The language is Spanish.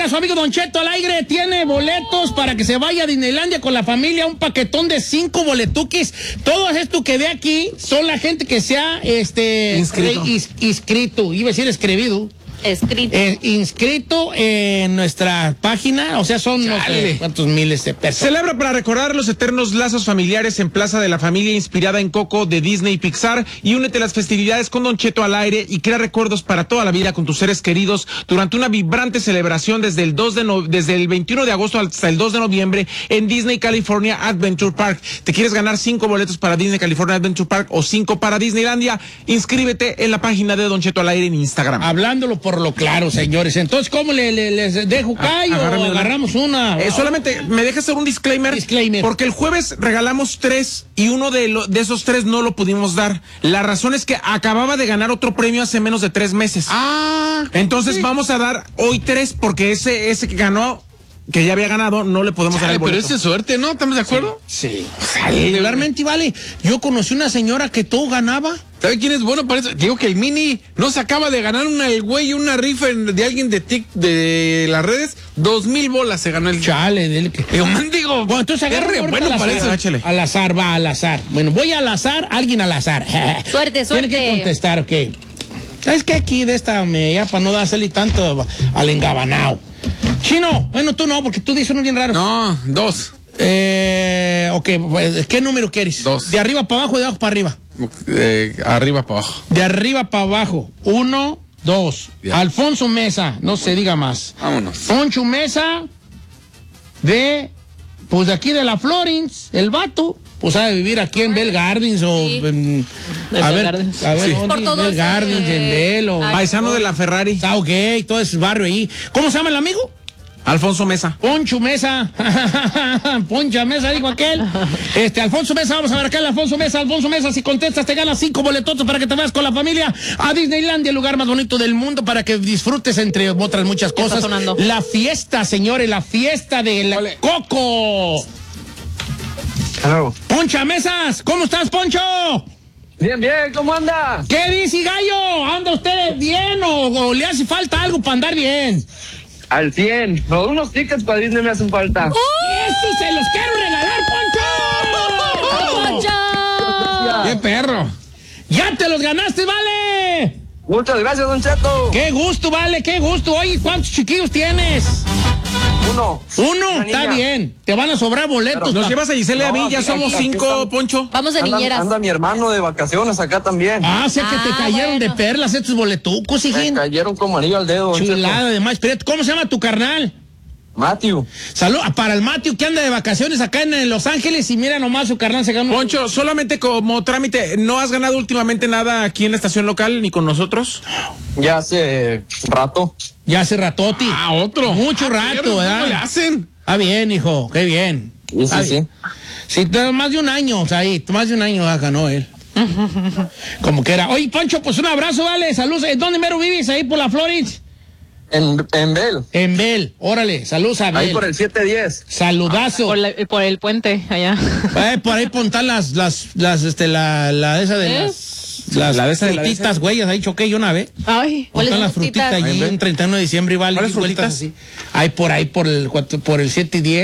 Oiga, su amigo Don Cheto al aire tiene boletos para que se vaya a Disneylandia con la familia, un paquetón de 5 boletuquis. Todo esto que ve aquí son la gente que se ha inscrito, iba a decir escribido. Inscrito en nuestra página, o sea, son no sé cuántos miles de personas. Celebra para recordar los eternos lazos familiares en Plaza de la Familia, inspirada en Coco de Disney y Pixar, y únete a las festividades con Don Cheto al aire y crea recuerdos para toda la vida con tus seres queridos durante una vibrante celebración desde el 21 de agosto hasta el 2 de noviembre en Disney California Adventure Park. ¿Te quieres ganar 5 boletos para Disney California Adventure Park o 5 para Disneylandia? Inscríbete en la página de Don Cheto al aire en Instagram. Hablándolo por lo claro, señores. Entonces, ¿cómo les dejo callo o agarramos una? Solamente me dejas hacer un disclaimer. Porque el jueves regalamos 3 y uno de esos 3 no lo pudimos dar. La razón es que acababa de ganar otro premio hace menos de 3 meses. Entonces vamos a dar hoy 3 porque ese que ganó, que ya había ganado, no le podemos dar el boleto. Pero esa es suerte, ¿no? ¿Estamos de acuerdo? Sí. Regularmente, vale. Yo conocí una señora que todo ganaba. ¿Sabe quién es bueno para eso? Digo que el Mini no se acaba de ganar una rifa de alguien de las redes. 2,000 bolas se ganó el chale. Digo, bueno, entonces agarre bueno para eso. Al azar, va al azar. Bueno, voy al azar, alguien al azar. Suerte. Tiene que contestar, ok. ¿Sabes qué? Aquí de esta, ya para no darle tanto al engabanao. Chino, bueno, tú no, porque tú dices uno bien raro. No, 2. Ok, pues, ¿qué número quieres? 2. ¿De arriba para abajo o de abajo para arriba? Arriba para abajo. De arriba para abajo. 1, 2. Ya. Alfonso Mesa, no se diga más. Vámonos. Poncho Mesa, de aquí de la Florence, el vato. Pues ha de vivir aquí en Bell Gardens o en... A ver, sí. Bell Gardens, en Bell o... Paisano de la Ferrari. Ok, todo ese barrio ahí. ¿Cómo se llama el amigo? Alfonso Mesa. Poncho Mesa. Poncha Mesa, dijo aquel. Alfonso Mesa, vamos a ver acá el Alfonso Mesa, si contestas te ganas 5 boletotos para que te vayas con la familia a Disneylandia, el lugar más bonito del mundo, para que disfrutes, entre otras muchas cosas, la fiesta, señores, la fiesta del Coco. Hello. Poncha Mesas, ¿cómo estás, Poncho? Bien, ¿cómo anda? ¿Qué dice, gallo? ¿Anda usted bien o le hace falta algo para andar bien? Al 100. Unos tickets para Disney me hacen falta. ¡Eso se los quiero regalar, Poncho! ¡Poncho! ¡Qué perro! ¡Ya te los ganaste, vale! Muchas gracias, Don Cheto. ¡Qué gusto, vale! ¡Qué gusto! Oye, ¿cuántos chiquillos tienes? Uno. Está bien. Te van a sobrar boletos. Nos llevas a Giselle y a mí, ya somos 5, Poncho. Vamos de niñeras. Anda mi hermano de vacaciones acá también. O sea que te cayeron de perlas estos boletucos, hijín. Me cayeron como anillo al dedo, Don Chulada, Cheto. además. Espérate, ¿cómo se llama tu carnal? Matthew. Salud para el Matthew que anda de vacaciones acá en Los Ángeles y mira nomás su carnal se ganó. Poncho, solamente como trámite, ¿no has ganado últimamente nada aquí en la estación local ni con nosotros? Ya hace rato. Ya hace ratoti. Otro. Mucho rato, ¿verdad? ¿Cómo le hacen? Está bien, hijo, qué bien. Sí. Sí, más de un año, o sea, ahí, más de un año ganó él. Como que era. Oye, Poncho, pues un abrazo, vale, saludos. ¿Dónde mero vives? Ahí por la Florence. En Bell. En Bell, órale, saludos a Bell. Ahí por el 710. Saludazo. Por el puente, allá. Por ahí pontar las frutitas, güey, ahí choqué yo una vez. Ay, ¿cuáles son las frutitas allí en 31 de diciembre, igual. ¿Cuáles frutitas? Así. Ahí por el 7 y 10.